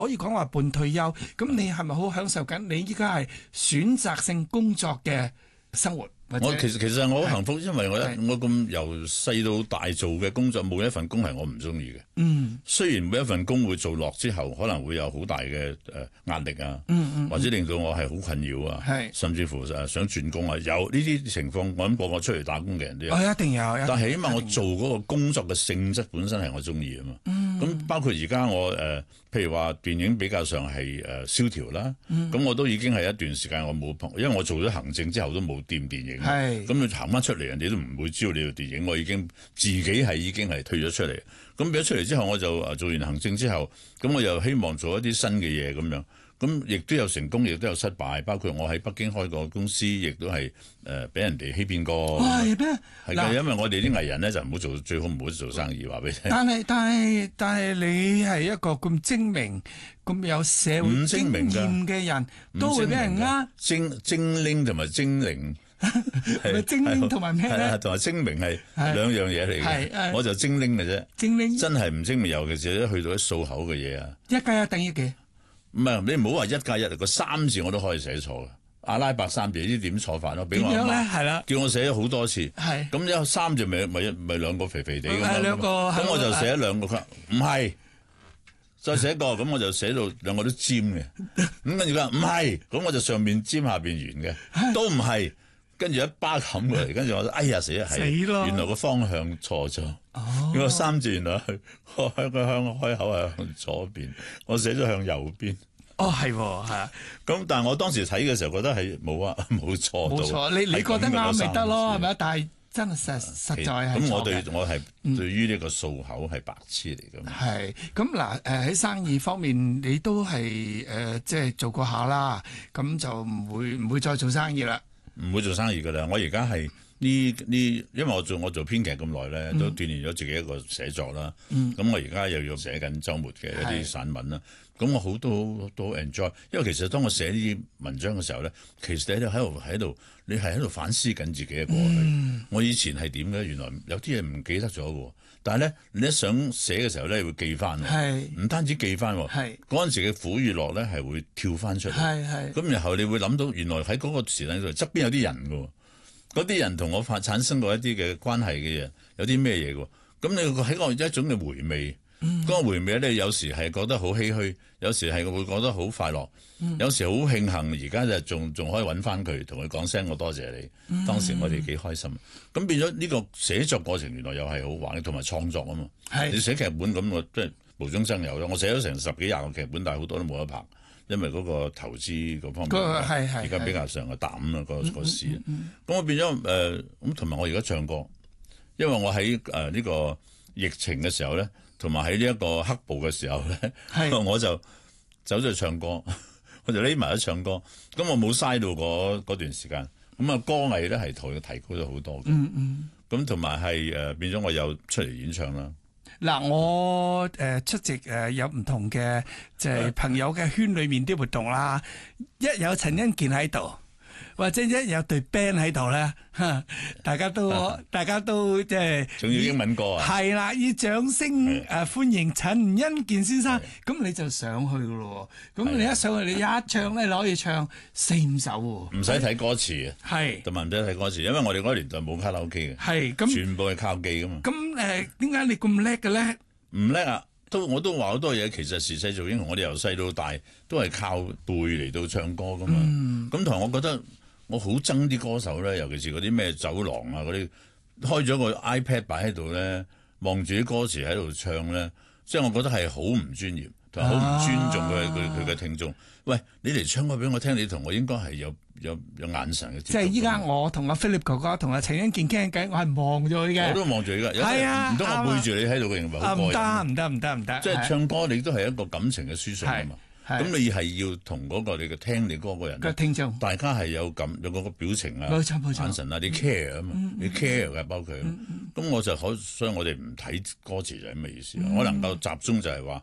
可以講話半退休，咁你係咪好享受緊你依家係選擇性工作嘅生活？ 我其實我好幸福，因為我咁由細到大做嘅工作，冇一份工係我唔中意嘅。雖然每一份工會做落之後，可能會有好大嘅壓力啊，或者令到我係好困擾啊，甚至乎想轉工啊，有呢啲情況，我諗個個出嚟打工嘅人都有。 一定有。 但係起碼我做嗰個工作嘅性質本身係我中意啊嘛。咁包括而家我譬如話電影比較上係蕭條啦，咁我都已經係一段時間我冇碰，因為我做咗行政之後都冇掂電影。咁你行翻出嚟，人哋都唔會知道你做電影。我已經自己已經係退咗出嚟。咁變咗出嚟之後，我就做完行政之後，咁我又希望做一啲新嘅嘢咁樣。咁亦都有成功，亦都有失敗。包括我喺北京開個公司，亦都係俾人哋欺騙過。係咩？係嘅，因為我哋啲藝人咧就唔好做，最好唔好做生意。話俾你聽。但係你係一個咁精明、咁有社會經驗嘅人，都會俾人呃。 精靈同埋精靈。 咪精靈同埋咩咧？ 同埋精明係兩樣嘢嚟嘅。我就精靈嘅啫。精靈真係唔精明，尤其是一去到啲數口嘅嘢啊。 1+1等於幾？唔係你唔好話1+1，個3字我都可以寫錯嘅。阿拉伯3字呢啲點錯法咯？俾我點樣咧？係啦，叫我寫咗好多次。 係咁有3字咪兩個肥肥地咁樣。 兩個咁我就寫兩個，唔係。再寫個咁我就寫到兩個都尖嘅。咁跟住佢話唔係，咁我就上面尖下邊圓嘅，都唔係。跟住一巴冚過嚟，跟住我哎呀死啦，係原來個方向錯咗。個3字原來開個開口係向左邊，我寫咗向右邊。 係啊。 咁但係我當時睇嘅時候覺得係冇錯到。冇錯， 你覺得啱咪得咯，係咪？但係真係實在係錯嘅。 咁我係對於呢個數口係白痴嚟㗎嘛。係咁嗱，喺生意方面你都係即係做過下啦，咁就唔會再做生意啦。 唔會做生意噶啦，我而家係呢，因為我做編劇咁耐咧，都鍛鍊咗自己一個寫作啦。咁我而家又要寫緊週末嘅一啲散文啦。咁我好多都 enjoy，因為其實當我寫呢啲文章嘅時候咧，其實你喺度，你係喺度反思緊自己嘅過去。我以前係點嘅？原來有啲嘢唔記得咗嘅，但係咧你一想寫嘅時候咧，會記翻。唔單止記翻，嗰陣時嘅苦與樂咧係會跳翻出嚟。咁然後你會諗到原來喺嗰個時代度側邊有啲人嘅，嗰啲人同我產生過一啲嘅關係嘅嘢，有啲咩嘢嘅？咁你喺個一種嘅回味。嗰個回味咧，有時係覺得好唏噓，有時係會覺得好快樂，有時好慶幸，而家就仲可以揾翻佢，同佢講聲我多謝你，當時我哋幾開心。咁變咗呢個寫作過程原來又係好玩，同埋創作啊嘛。你寫劇本咁，我即係無中生有咯。我寫咗成10幾20個劇本，但係好多都冇得拍，因為嗰個投資嗰方面而家比較上嘅膽啦，個市。咁我變咗咁同埋我而家唱歌，因為我喺呢個疫情嘅時候咧。同埋喺呢一個黑暴嘅時候咧，我就走咗去唱歌，我就匿埋咗唱歌。咁我冇嘥到嗰段時間。咁歌藝咧係提高咗好多嘅。咁同埋係變咗我有出嚟演唱啦。 嗱，我出席有唔同嘅即係朋友嘅圈裏面啲活動啦，一有陳欣健喺度。或者一有隊 band 喺度咧，大家都即係仲要英文歌啊！ 係啦，以掌聲歡迎陳欣健先生，咁你就上去噶咯。咁你一上去，你一唱咧，你可以唱4-5首喎。 唔使睇歌詞啊，同埋唔使睇歌詞，因為我哋嗰個年代冇卡拉 OK 嘅，咁全部係靠記噶嘛。咁點解你咁叻嘅咧？ 唔叻啊！我都話好多嘢，其實時勢造英雄，我哋由細到大都係靠背嚟到唱歌噶嘛。咁同埋我覺得。我好憎啲歌手咧，尤其是嗰啲咩酒廊啊嗰啲，開咗個 iPad 擺喺度咧，望住啲歌詞喺度唱咧，即係我覺得係好唔專業，同埋好唔尊重佢嘅聽眾。喂，你嚟唱歌俾我聽，你同我應該係有眼神嘅。即係依家我同阿 Philip 哥哥同阿陳欣健傾偈，我係望住佢嘅。我都望住佢㗎。係啊，唔通我背住你喺度嘅認為好過癮？唔得。即係唱歌，你都係一個感情嘅輸送啊嘛。咁你係要同嗰個你嘅聽你歌個人嘅聽眾，大家係有個表情啊，冇錯眼神啊，你 care 啊嘛，你 care 嘅包括咁我就所以我哋唔睇歌詞就係咩意思？我能夠集中就係話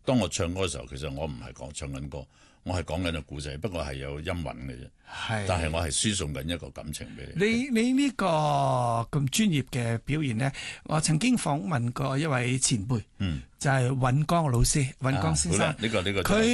當我唱歌嘅時候，其實我唔係唱緊歌，我係講緊個故仔，不過係有音韻嘅啫。 係， 但係我係輸送緊一個感情俾你。 你呢個咁專業嘅表現咧，我曾經訪問過一位前輩，就係尹光老師，尹光先生。 呢個佢